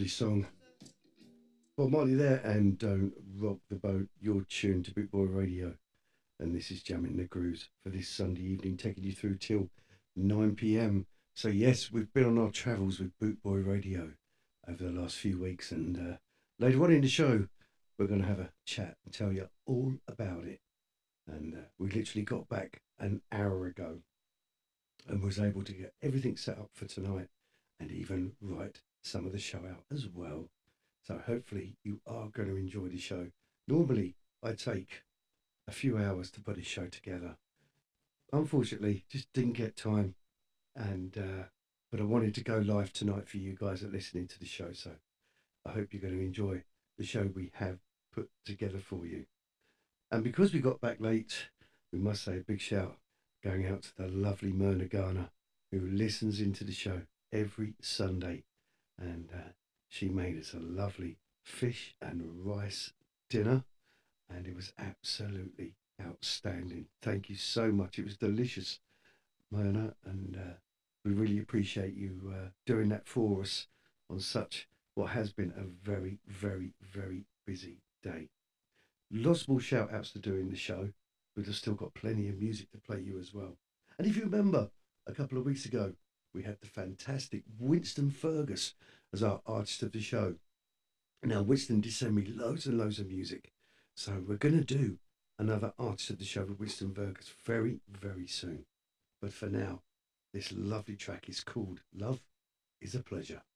Lovely song. Bob Marley there, and Don't Rock the Boat. You're tuned to Bootboy Radio, and this is Jamming the Grooves for this Sunday evening, taking you through till 9 p.m. So, yes, we've been on our travels with Bootboy Radio over the last few weeks, and later on in the show, we're going to have a chat and tell you all about it. And we literally got back an hour ago and was able to get everything set up for tonight and even write some of the show out as well. So hopefully you are going to enjoy the show. Normally I take a few hours to put a show together. Unfortunately, just didn't get time, and but I wanted to go live tonight for you guys that are listening to the show. So I hope you're going to enjoy the show we have put together for you. And because we got back late, we must say a big shout going out to the lovely Myrna Garner, who listens into the show every Sunday. And she made us a lovely fish and rice dinner, and it was absolutely outstanding. Thank you so much. It was delicious, Myrna, and we really appreciate you doing that for us on such what has been a very, very, very busy day. Lots more shout outs to do in the show, but I've still got plenty of music to play you as well. And if you remember, a couple of weeks ago, we had the fantastic Winston Fergus as our artist of the show. Now, Winston did send me loads and loads of music, so we're going to do another artist of the show with Winston Fergus very, very soon. But for now, this lovely track is called Love is a Pleasure.